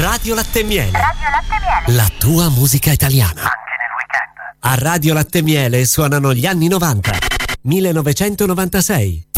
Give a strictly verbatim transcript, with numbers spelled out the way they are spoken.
Radio Latte e Miele. Radio Latte e Miele. La tua musica italiana. Anche nel weekend. A Radio Latte e Miele suonano gli anni novanta. millenovecentonovantasei.